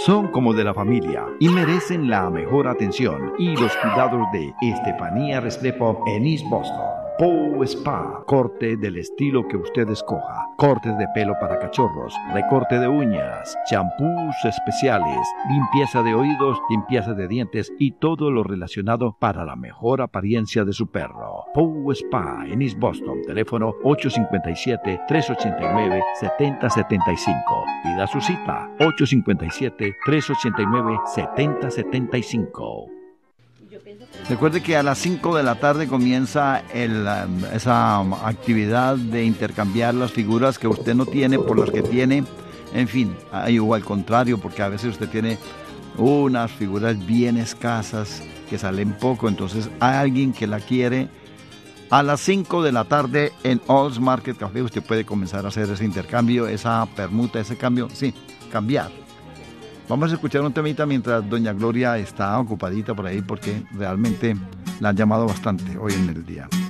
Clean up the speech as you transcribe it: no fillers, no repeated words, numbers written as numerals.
Son como de la familia y merecen la mejor atención y los cuidados de Estefanía Restrepo en East Boston. Poe Spa, corte del estilo que usted escoja, cortes de pelo para cachorros, recorte de uñas, champús especiales, limpieza de oídos, limpieza de dientes y todo lo relacionado para la mejor apariencia de su perro. Poe Spa en East Boston, teléfono 857-389-7075. Pida su cita, 857-389-7075. Recuerde que a las 5 de la tarde comienza esa actividad de intercambiar las figuras que usted no tiene por las que tiene. En fin, o al contrario, porque a veces usted tiene unas figuras bien escasas que salen poco, entonces hay alguien que la quiere. A las 5 de la tarde en Olds Market Café usted puede comenzar a hacer ese intercambio, esa permuta, ese cambio, sí, cambiar. Vamos a escuchar un temita mientras doña Gloria está ocupadita por ahí porque realmente la han llamado bastante hoy en el día.